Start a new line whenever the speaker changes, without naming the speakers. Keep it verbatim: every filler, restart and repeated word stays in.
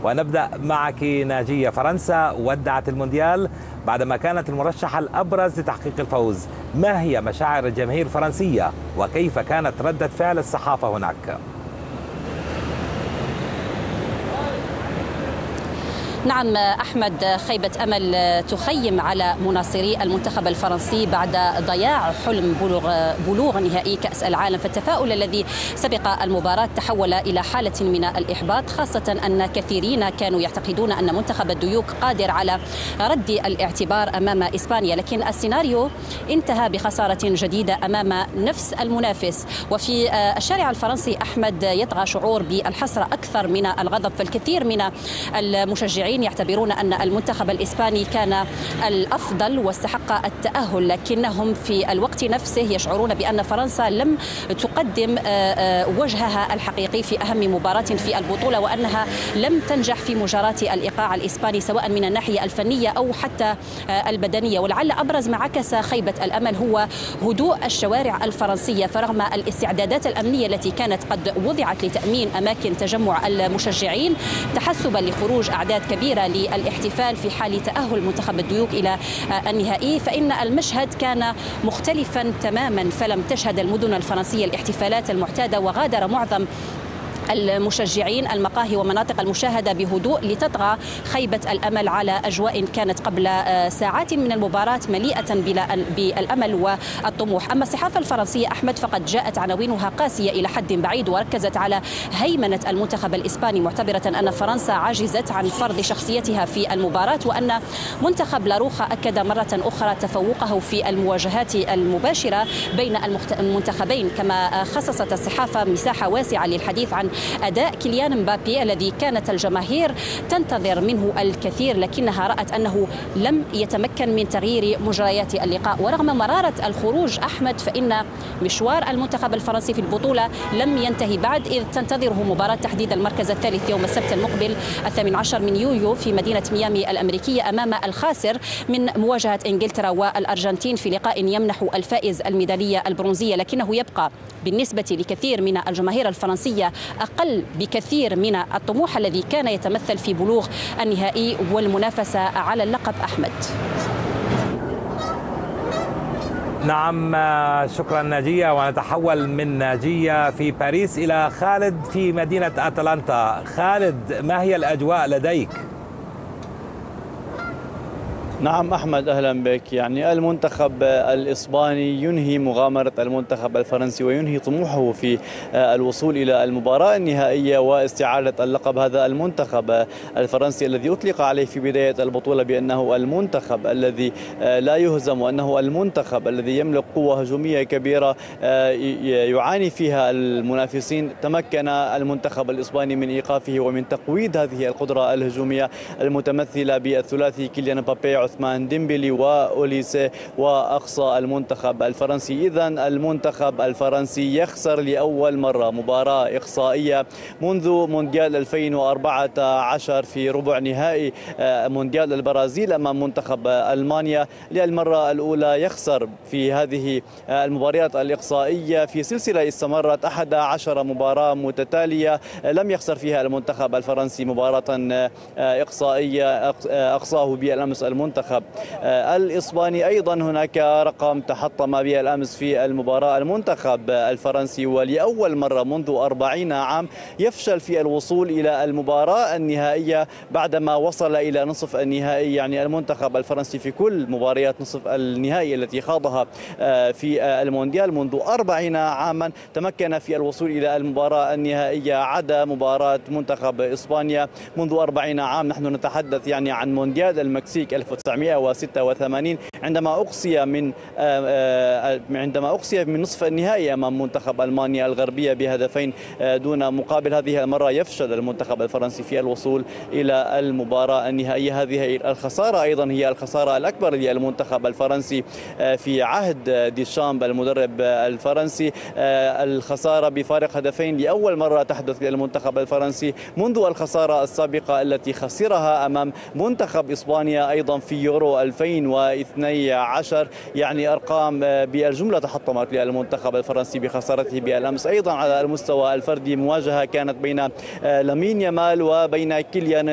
ونبدأ معك ناجية. فرنسا ودعت المونديال بعدما كانت المرشحة الأبرز لتحقيق الفوز. ما هي مشاعر الجماهير الفرنسية وكيف كانت ردة فعل الصحافة هناك؟
نعم أحمد، خيبة أمل تخيم على مناصري المنتخب الفرنسي بعد ضياع حلم بلوغ, بلوغ نهائي كأس العالم، فالتفاؤل الذي سبق المباراة تحول إلى حالة من الإحباط، خاصة أن كثيرين كانوا يعتقدون أن منتخب الديوك قادر على رد الاعتبار أمام إسبانيا، لكن السيناريو انتهى بخسارة جديدة أمام نفس المنافس. وفي الشارع الفرنسي أحمد يطغى شعور بالحسرة أكثر من الغضب، فالكثير من المشجعين يعتبرون أن المنتخب الإسباني كان الأفضل واستحق التأهل، لكنهم في الوقت نفسه يشعرون بأن فرنسا لم تقدم وجهها الحقيقي في أهم مباراة في البطولة، وأنها لم تنجح في مجاراة الإيقاع الإسباني سواء من الناحية الفنية أو حتى البدنية. ولعل أبرز ما عكس خيبة الأمل هو هدوء الشوارع الفرنسية، فرغم الاستعدادات الأمنية التي كانت قد وضعت لتأمين أماكن تجمع المشجعين تحسبا لخروج أعداد كبيرة للاحتفال في حال تأهل منتخب الديوك إلى النهائي، فإن المشهد كان مختلفا تماما، فلم تشهد المدن الفرنسية الاحتفالات المعتادة، وغادر معظم المشجعين المقاهي ومناطق المشاهدة بهدوء لتطغى خيبة الأمل على أجواء كانت قبل ساعات من المباراة مليئة بالأمل والطموح. أما الصحافة الفرنسية أحمد فقد جاءت عناوينها قاسية إلى حد بعيد، وركزت على هيمنة المنتخب الإسباني، معتبرة أن فرنسا عجزت عن فرض شخصيتها في المباراة، وأن منتخب لاروخا أكد مرة أخرى تفوقه في المواجهات المباشرة بين المنتخبين. كما خصصت الصحافة مساحة واسعة للحديث عن أداء كيليان مبابي الذي كانت الجماهير تنتظر منه الكثير، لكنها رأت أنه لم يتمكن من تغيير مجريات اللقاء. ورغم مرارة الخروج أحمد، فإن مشوار المنتخب الفرنسي في البطولة لم ينتهي بعد، إذ تنتظره مباراة تحديد المركز الثالث يوم السبت المقبل الثامن عشر من يوليو في مدينة ميامي الأمريكية أمام الخاسر من مواجهة إنجلترا والأرجنتين في لقاء يمنح الفائز الميدالية البرونزية، لكنه يبقى بالنسبة لكثير من الجماهير الفرنسية أقل بكثير من الطموح الذي كان يتمثل في بلوغ النهائي والمنافسة على اللقب. أحمد.
نعم، شكرا ناجية. ونتحول من ناجية في باريس إلى خالد في مدينة أتلانتا. خالد، ما هي الأجواء لديك؟
نعم أحمد، أهلا بك. يعني المنتخب الإسباني ينهي مغامرة المنتخب الفرنسي وينهي طموحه في الوصول إلى المباراة النهائية واستعادة اللقب. هذا المنتخب الفرنسي الذي أطلق عليه في بداية البطولة بأنه المنتخب الذي لا يهزم، وأنه المنتخب الذي يملك قوة هجومية كبيرة يعاني فيها المنافسين، تمكن المنتخب الإسباني من إيقافه ومن تقويض هذه القدرة الهجومية المتمثلة بالثلاثي كيليان مبابي، عثمان ديمبلي وأوليسي وأقصى المنتخب الفرنسي. إذن المنتخب الفرنسي يخسر لأول مرة مباراة إقصائية منذ مونديال ألفين وأربعة عشر في ربع نهائي مونديال البرازيل أمام منتخب ألمانيا. للمرة الأولى يخسر في هذه المباريات الإقصائية في سلسلة استمرت أحد عشر مباراة متتالية لم يخسر فيها المنتخب الفرنسي مباراة إقصائية أقصاه بالأمس المنتخب الإسباني. أيضا هناك رقم تحطم به الأمس في المباراة المنتخب الفرنسي، ولأول مرة منذ أربعين عام يفشل في الوصول إلى المباراة النهائية بعدما وصل إلى نصف النهائي. يعني المنتخب الفرنسي في كل مباريات نصف النهائي التي خاضها في المونديال منذ أربعين عاما تمكن في الوصول إلى المباراة النهائية، عدا مباراة منتخب إسبانيا منذ أربعين عام. نحن نتحدث يعني عن مونديال المكسيك ألف وتسعمئة وستة وثمانين عندما أقصي من عندما أقصي من نصف النهائي أمام منتخب ألمانيا الغربية بهدفين دون مقابل. هذه المرة يفشل المنتخب الفرنسي في الوصول إلى المباراة النهائية. هذه الخسارة أيضا هي الخسارة الأكبر للمنتخب الفرنسي في عهد ديشامب المدرب الفرنسي. الخسارة بفارق هدفين لأول مرة تحدث للمنتخب الفرنسي منذ الخسارة السابقة التي خسرها أمام منتخب إسبانيا أيضا في يورو ألفين واثني عشر. يعني أرقام بالجملة تحطمت للمنتخب الفرنسي بخسارته بالأمس. أيضا على المستوى الفردي مواجهة كانت بين لامين يامال وبين كيليان